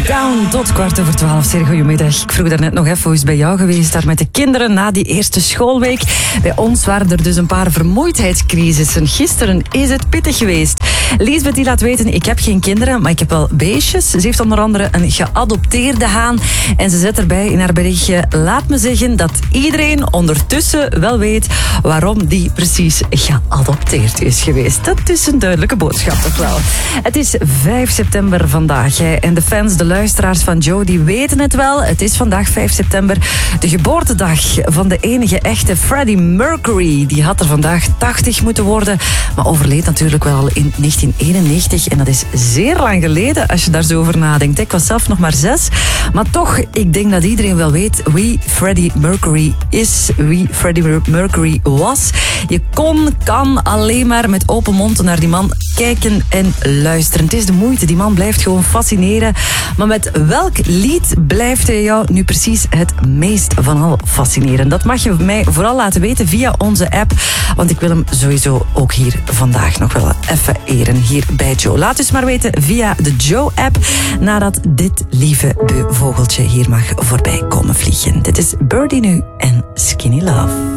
Down tot 12:15. Zeer goedemiddag. Ik vroeg daarnet nog even hoe is het bij jou geweest daar met de kinderen na die eerste schoolweek. Bij ons waren er dus een paar vermoeidheidscrisissen. Gisteren is het pittig geweest. Liesbeth die laat weten, ik heb geen kinderen, maar ik heb wel beestjes. Ze heeft onder andere een geadopteerde haan. En ze zet erbij in haar berichtje, laat me zeggen dat iedereen ondertussen wel weet waarom die precies geadopteerd is geweest. Dat is een duidelijke boodschap toch wel. Het is 5 september vandaag. En de fans, de luisteraars van Joe, die weten het wel. Het is vandaag 5 september, de geboortedag van de enige echte Freddie Mercury. Die had er vandaag 80 moeten worden, maar overleed natuurlijk wel in 1991. En dat is zeer lang geleden als je daar zo over nadenkt. Ik was zelf nog maar 6. Maar toch, ik denk dat iedereen wel weet wie Freddie Mercury is, wie Freddie Mercury was. Je kan alleen maar met open mond naar die man kijken en luisteren. Het is de moeite, die man blijft gewoon fascineren. Maar met welk lied blijft hij jou nu precies het meest van al fascineren? Dat mag je mij vooral laten weten via onze app, want ik wil hem sowieso ook hier vandaag nog wel even eren, hier bij Joe. Laat dus maar weten via de Joe-app, nadat dit lieve vogeltje hier mag voorbij komen vliegen. Dit is Birdie nu en Skinny Love.